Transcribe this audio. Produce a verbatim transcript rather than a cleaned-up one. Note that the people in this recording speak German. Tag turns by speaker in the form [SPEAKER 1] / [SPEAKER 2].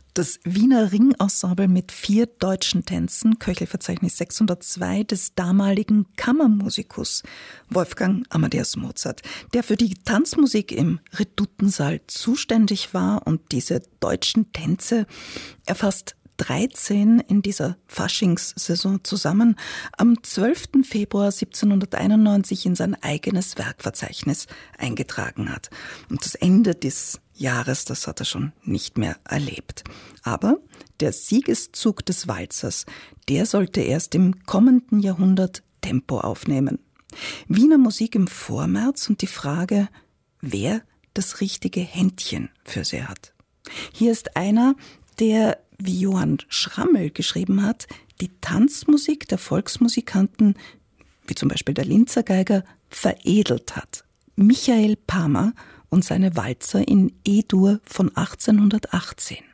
[SPEAKER 1] Das Wiener Ringensemble mit vier deutschen Tänzen, Köchelverzeichnis sechshundertzwei, des damaligen Kammermusikus Wolfgang Amadeus Mozart, der für die Tanzmusik im Redoutensaal zuständig war. Und diese deutschen Tänze erfasst dreizehn in dieser Faschingssaison zusammen, am zwölften Februar siebzehnhunderteinundneunzig in sein eigenes Werkverzeichnis eingetragen hat. Und das Ende des Jahres, das hat er schon nicht mehr erlebt. Aber der Siegeszug des Walzers, der sollte erst im kommenden Jahrhundert Tempo aufnehmen. Wiener Musik im Vormärz und die Frage, wer das richtige Händchen für sie hat. Hier ist einer, der, wie Johann Schrammel geschrieben hat, die Tanzmusik der Volksmusikanten, wie zum Beispiel der Linzer Geiger, veredelt hat. Michael Pamer und seine Walzer in E-Dur von achtzehnhundertachtzehn.